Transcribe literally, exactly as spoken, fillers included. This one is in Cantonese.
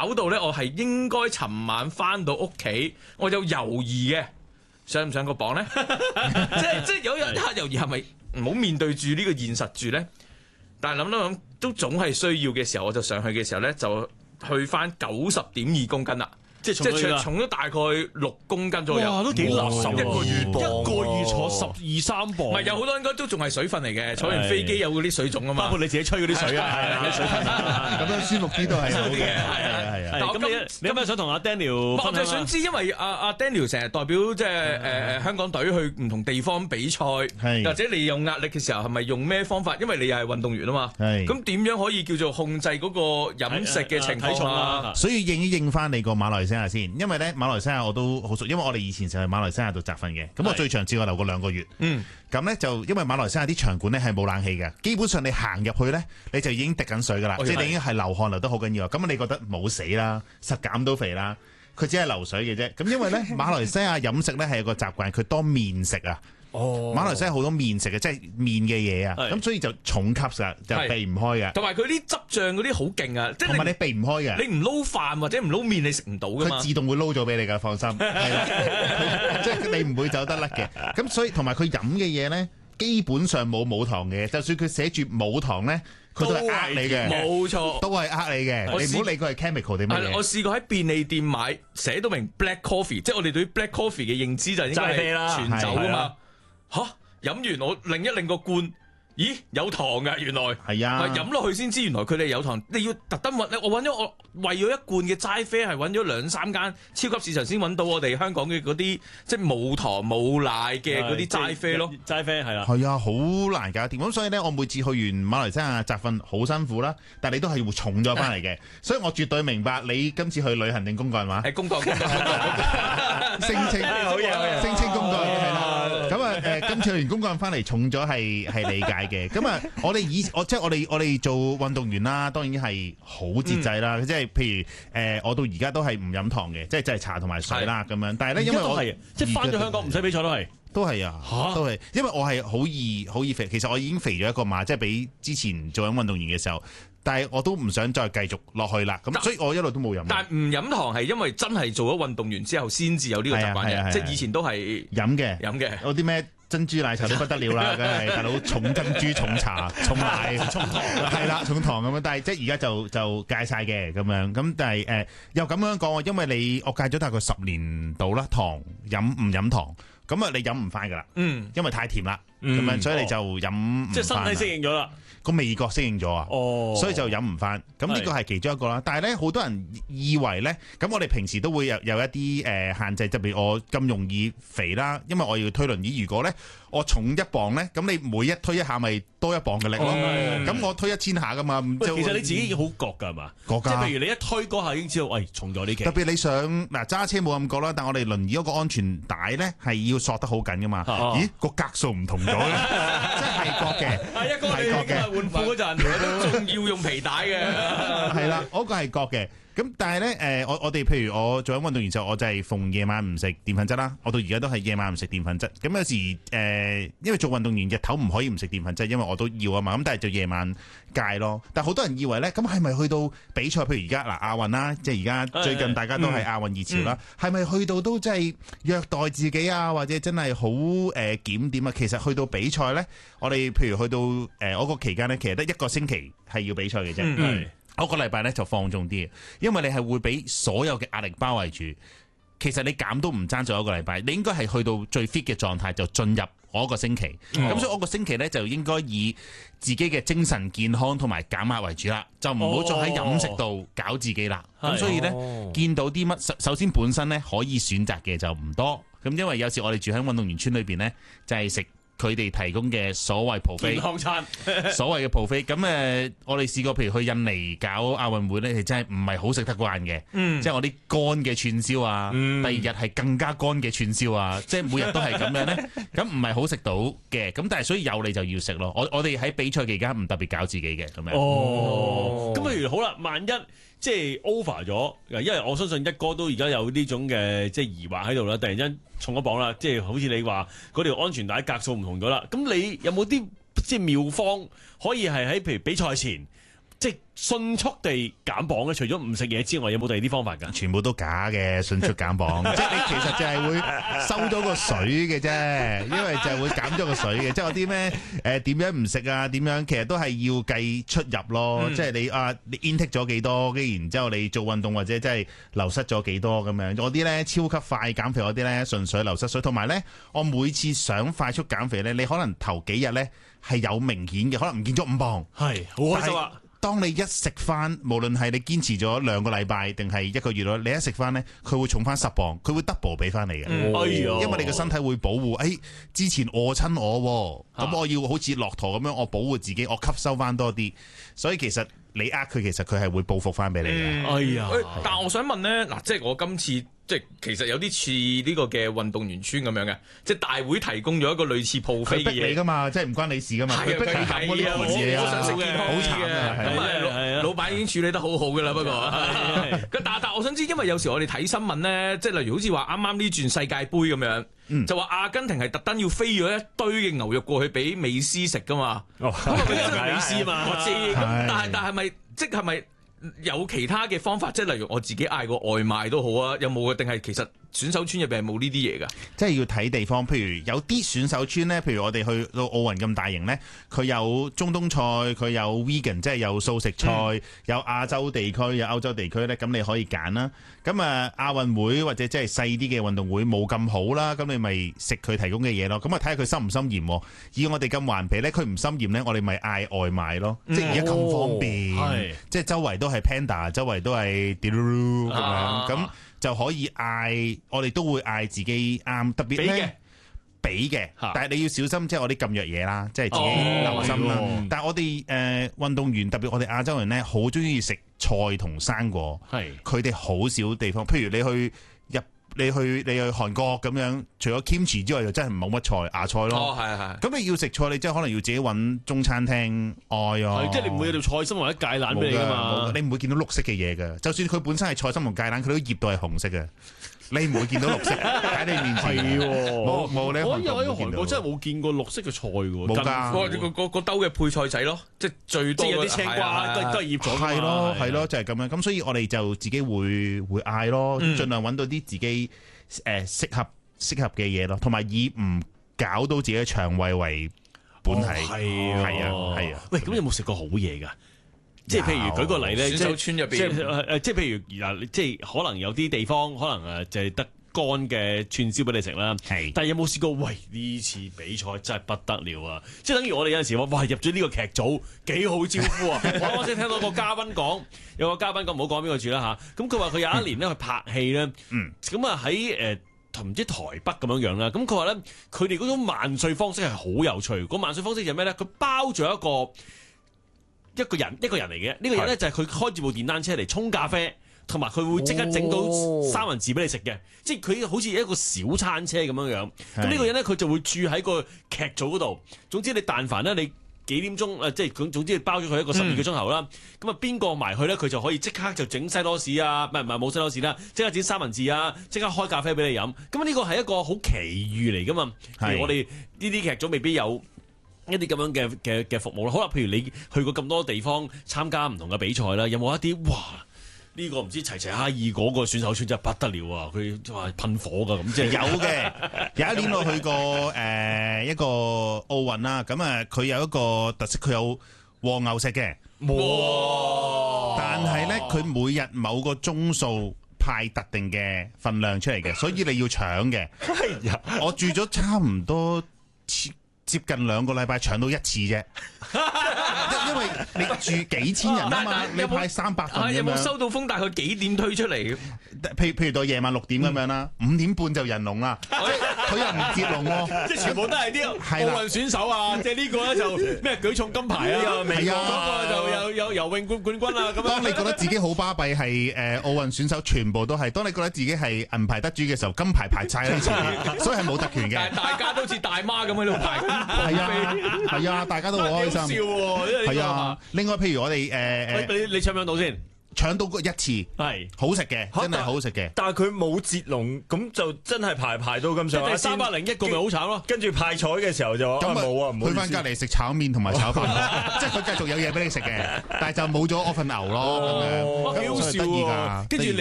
搞到咧我係應該尋晚翻到屋企，我有猶豫嘅，上唔上個榜咧？即係即係有一刻猶豫係咪唔好面對住呢個現實住咧？但係諗諗諗都總係需要嘅時候，我就上去嘅時候咧就去翻九十點二公斤啦。即係即係重咗大概六公斤左右， 哇，都幾辣手， 一個月一個月坐十二三磅， 唔係有好多應該都仲係水分嚟嘅，坐完飛機有嗰啲水腫啊嘛， 包括你自己吹嗰啲水啊，係啊，啲水分啊， 咁樣舒服啲都係好嘅， 係啊係啊。 咁你你有咩想同阿 Daniel？ 我就想知，因為阿阿 Daniel 成日代表即係誒香港隊去唔同地方比賽，或者你有壓力嘅時候，係咪用咩方法？因為你又係運動員啊嘛，咁點樣可以叫做控制嗰個飲食嘅情況啊？ 所以應一應翻你個馬來西亞先，因為咧。馬來西亞我都好熟，因為我哋以前就係馬來西亞度集訓嘅，咁我最長至我留過兩個月。嗯，咁咧就因為馬來西亞啲場館咧係冇冷氣嘅，基本上你行入去咧你就已經滴緊水噶啦，即係你已經係流汗流得好緊要。咁你覺得冇死啦，實減到肥啦，佢只係流水嘅啫。咁因為咧馬來西亞飲食咧係有個習慣，佢多麵食啊。哦，馬來西亞好多麵食嘅，即係麵嘅嘢啊，咁所以就重吸㗎，就避唔開嘅。 同埋佢啲汁醬嗰啲好勁啊，即係同埋你避唔開嘅。 你唔撈飯或者唔撈麵，你食唔到㗎嘛。 佢自動會撈咗俾你㗎，放心。係啦，即係你唔會走得甩嘅。咁所以同埋佢飲嘅嘢咧，基本上冇冇糖嘅，就算佢寫住冇糖咧，佢都係呃你嘅。冇錯，都係呃你嘅。你唔好理佢係 chemical 定乜嘢。 我試過喺便利店買，寫到明 black coffee， 即係我哋對於 black coffee 嘅認知就應該係全酒㗎嘛。吓，飲完我擰一擰個罐，咦有糖噶，原來係啊，飲落去先知原來佢哋有糖。你要特登揾，我揾咗我為咗一罐嘅齋啡係揾咗兩三間超級市場先揾到我哋香港嘅嗰啲即係冇糖冇奶嘅嗰啲齋啡咯。 齋啡係啦， 係啊，好難搞掂。咁所以咧，我每次去完馬來西亞集訓好辛苦啦，但係你都係會重咗翻嚟嘅。所以我絕對明白你今次去旅行定公幹話？ 係公幹，公幹， 聲稱好嘢，聲稱公幹係啦。咁啊誒，今次去完公幹翻嚟重咗係係理解嘅。咁啊，我哋以我即係我哋我哋做運動員啦，當然係好節制啦。即係譬如誒，我到而家都係唔飲糖嘅，即係就係茶同埋水啦咁樣。但係咧，因為我即係翻咗香港唔使比賽都係都係啊，都係，因為我係好易好易肥。其實我已經肥咗一個碼，即係比之前做緊運動員嘅時候。但係我都唔想再繼續落去啦，咁所以我一路都冇飲。 但係唔飲糖係因為真係做咗運動員之後先至有呢個習慣嘅，即係以前都係飲嘅， 飲嘅。 有啲咩珍珠奶茶都不得了啦，梗係大佬重珍珠、重茶、重奶、重糖，係啦，重糖咁樣。但係即係而家就就戒晒嘅咁樣。咁但係誒、呃、又咁樣講，因為你我戒咗大概十年到啦，糖飲唔飲糖，咁啊你飲唔翻噶啦，嗯，因為太甜啦，咁樣、嗯、所以你就飲唔翻。 即係身體適應咗啦。 個味覺適應咗啊，哦、所以就飲唔翻。咁呢個係其中一個啦。但係咧，好多人以為咧，咁我哋平時都會有有一啲誒、呃、限制，特別我咁容易肥啦，因為我要推輪椅。如果咧我重一磅咧，咁你每一推一下咪多一磅嘅力咯。咁、哦、我推一千下噶嘛。 其實你自己好覺㗎係嘛？覺㗎。即係譬如你一推嗰下已經知道，喂、哎、重咗呢期。 特別你想嗱揸車冇咁覺啦，但係我哋輪椅嗰個安全帶咧係要索得好緊㗎嘛。啊、咦個格數唔同咗嘅，即係覺嘅，係覺嘅。 換褲嗰陣都仲要用皮帶嘅， 係啦，嗰個係覺嘅。咁但係咧，誒，我我哋譬如我做緊運動員時候，我就係逢夜晚唔食澱粉質啦。我到而家都係夜晚唔食澱粉質。咁有時誒、呃，因為做運動員日頭唔可以唔食澱粉質，因為我都要啊嘛。咁但係就夜晚戒咯。但係好多人以為咧，咁係咪去到比賽？譬如而家嗱亞運啦，即係而家最近大家都係亞運熱潮啦，係咪、嗯、去到都真係虐待自己啊？或者真係好誒檢點啊？其實去到比賽咧，我哋譬如去到誒嗰個期間咧，其實得一個星期係要比賽嘅啫。嗯嗯嗰個禮拜咧就放縱啲，因為你係會俾所有嘅壓力包圍住。其實你減都唔爭咗一個禮拜，你應該係去到最 fit 嘅狀態就進入我一個星期。咁、哦、所以我個星期咧就應該以自己嘅精神健康同埋減壓為主啦，就唔好再喺飲食度搞自己啦。咁、哦、所以咧、哦、見到啲乜，首先本身咧可以選擇嘅就唔多。咁因為有時我哋住喺運動員村裏邊咧，就係食佢哋提供嘅所謂 buffet 健康餐， 所謂嘅 buffet。咁誒，我哋試過譬如去印尼搞亞運會咧，係真係唔係好食得慣嘅。嗯，即係我啲乾嘅串燒啊，嗯、第二日係更加乾嘅串燒啊，即係每日都係咁樣咧，咁唔係好食到嘅。咁但係所以有你就要食咯。我我哋喺比賽期間唔特別搞自己嘅咁樣。 哦，咁譬如好啦，萬一即係 over 咗，因為我相信一哥都而家有呢種嘅即係疑惑喺度啦，突然間重咗磅啦，即係好似你話嗰條安全帶格數唔同咗啦，咁你有冇啲即係妙方可以係喺譬如比賽前，即即係迅速地減磅咧？除咗唔食嘢之外，有冇第二啲方法㗎？ 全部都假嘅，迅速減磅，即係你其實就係會收咗個水嘅啫，因為就係會減咗個水嘅，即係有啲咩誒點樣唔食啊？點樣其實都係要計出入咯，嗯、即係你啊，你 intake 咗幾多，跟住然之後你做運動或者即係流失咗幾多咁樣。我啲咧超級快減肥嗰啲咧，純粹流失水。同埋咧，我每次想快速減肥咧，你可能頭幾日咧係有明顯嘅，可能唔見咗五磅， 係好開心啊！ 當你一食翻，無論係你堅持咗兩個禮拜定係一個月咯，你一食翻咧，佢會重翻十磅，佢會 double 俾翻你嘅。 嗯哎、 因為你個身體會保護，誒、哎、之前餓親我，咁、啊、我要好似駱駝咁樣，我保護自己，我吸收翻多啲，所以其實你呃佢，其實佢係會報復翻俾你嘅。 嗯、哎呀！ 但係我想問咧，嗱，即係我今次。即係其實有啲似呢個嘅運動員村咁樣嘅，即係大會提供咗一個類似 buffet 嘅嘢。佢逼你㗎嘛，即係唔關你事㗎嘛。係啊，佢係啊，我我想食健康啲嘅。咁啊，老闆已經處理得好好㗎啦，不過。咁但但我想知，因為有時我哋睇新聞咧，即係例如好似話啱啱呢轉世界盃咁樣，嗯、就話阿根廷係特登要飛咗一堆嘅牛肉過去俾美斯食㗎嘛。哦，咁啊，俾咗美斯嘛。我知。咁但係但係咪即係咪？有其他嘅方法，即係例如我自己嗌個外賣都好啊，有冇嘅？定係其實選手村入邊係冇呢啲嘢㗎？即係要睇地方，譬如有啲選手村咧，譬如我哋去到奧運咁大型咧，佢有中東菜，佢有 vegan，即係有素食菜，嗯、有亞洲地區，有歐洲地區咧，咁你可以揀啦。咁啊，亞運會或者即係細啲嘅運動會冇咁好啦，咁你咪食佢提供嘅嘢咯。咁啊，睇下佢深唔深鹽。以我哋咁環皮咧，佢唔深鹽咧，我哋咪嗌外賣咯。嗯、即係而家咁方便，哦、即係周圍都係 Panda，周圍都係 Deliveroo 咁樣，咁就可以嗌。我哋都會嗌自己啱，特別咧俾嘅，但係你要小心，即係我啲禁藥嘢啦，即係自己留心啦。哦、但係我哋誒運動員，特別我哋亞洲人咧，好中意食菜同生果，係佢哋好少地方。譬如你去入，你去你去韓國咁樣，除咗 kimchi 之外，就真係冇乜菜芽菜咯。哦，係係。咁你要食菜，你真係可能要自己揾中餐廳嗌啊。即係你唔會有條菜心或者芥蘭俾你㗎嘛？你唔會見到綠色嘅嘢㗎。就算佢本身係菜心同芥蘭，佢都醃到係紅色嘅。你唔會見到綠色喺你面前，係冇冇咧？ 我有喺韓國真係冇見過綠色嘅菜喎， 冇㗎。 個個個兜嘅配菜仔咯，即係最多有啲青瓜，都都係醃咗。 係咯係咯，就係咁樣。咁所以我哋就自己會會嗌咯，盡量揾到啲自己誒適合適合嘅嘢咯，同埋以唔搞到自己嘅腸胃為本係。係係啊係啊。 喂，咁有冇食過好嘢㗎？即係譬如舉個例咧， 選手村入邊， 即係誒，即係譬如嗱，即係可能有啲地方可能誒就係得乾嘅串燒俾你食啦。係，但係有冇試過？喂，呢次比賽真係不得了啊！即係等於我哋有陣時話，哇，入咗呢個劇組幾好招呼啊！我啱先聽到個嘉賓講，有個嘉賓講，唔好講邊個住啦嚇。咁佢話佢有一年咧去拍戲咧，嗯，咁啊喺誒同唔知台北咁樣樣啦。咁佢話咧，佢哋嗰種萬歲方式係好有趣。個萬歲方式就係咩咧？佢包咗一個。一個人一個人嚟嘅，呢、這個人咧就係佢開住部電單車嚟沖咖啡，同埋佢會即刻整到三文治俾你食嘅，哦、即係佢好似一個小餐車咁樣樣。咁呢是個人咧，佢就會住喺個劇組嗰度。總之你但凡咧，你幾點鐘誒，即係總總之包咗佢一個十二個鐘頭啦。咁啊邊個埋去咧，佢就可以即刻就整西多士啊，唔係唔係冇西多士啦，即刻整三文治啊，即刻開咖啡俾你飲。咁呢個係一個好奇遇嚟噶嘛。譬如我哋呢啲劇組未必有。一啲咁樣嘅嘅嘅服務啦，好啦，譬如你去過咁多地方參加唔同嘅比賽啦，有冇一啲哇？呢、這個唔知齊齊哈爾嗰個選手村真係不得了啊！佢話噴火噶咁，即係有嘅。有一年我去過誒、呃、一個奧運啦，咁啊佢有一個特色，佢有和牛食嘅。哇！但係咧，佢每日某個鐘數派特定嘅份量出嚟嘅，所以你要搶嘅。係啊！我住咗差唔多接近兩個禮拜搶到一次啫，因因為你住幾千人啊嘛，你派三百份咁樣。有冇收到風？大概幾點推出嚟？譬如譬如到夜晚六點咁樣啦，五點半就人龍啦，佢又唔接龍喎，即係全部都係啲奧運選手啊！即係呢個咧就咩舉重金牌啊，係啊，嗰個就有有游泳冠冠軍啊咁樣。當你覺得自己好巴閉係誒奧運選手，全部都係；當你覺得自己係銀牌得主嘅時候，金牌排晒喺前面，所以係冇特權嘅。但係大家都似大媽咁喺度排。係啊，係啊，大家都好開心。笑喎，係啊。另外，譬如我哋誒誒，你你搶唔搶到先？ 搶到一次， 係好食嘅，真係好食嘅。 但係佢冇截龍，咁就真係排排到咁上下， 三百零一個咪好慘咯。 跟住派彩嘅時候就話冇啊， 去翻隔離食炒麵同埋炒飯，即係佢繼續有嘢俾你食嘅，但係就冇咗我份牛咯。咁樣幾好笑喎！ 跟住你